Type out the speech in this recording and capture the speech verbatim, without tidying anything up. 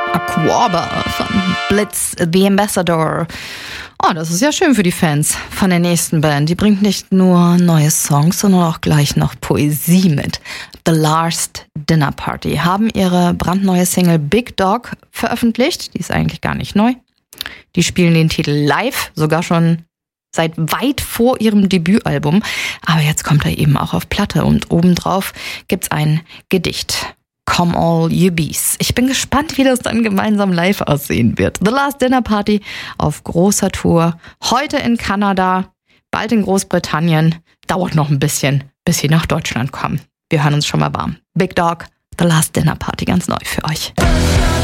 Aquaba von Blitz, The Ambassador. Oh, das ist ja schön für die Fans von der nächsten Band. Die bringt nicht nur neue Songs, sondern auch gleich noch Poesie mit. The Last Dinner Party haben ihre brandneue Single Big Dog veröffentlicht. Die ist eigentlich gar nicht neu. Die spielen den Titel live, sogar schon seit weit vor ihrem Debütalbum. Aber jetzt kommt er eben auch auf Platte und obendrauf gibt's ein Gedicht. Come All You Bees. Ich bin gespannt, wie das dann gemeinsam live aussehen wird. The Last Dinner Party auf großer Tour. Heute in Kanada, bald in Großbritannien. Dauert noch ein bisschen, bis sie nach Deutschland kommen. Wir hören uns schon mal warm. Big Dog, The Last Dinner Party, ganz neu für euch.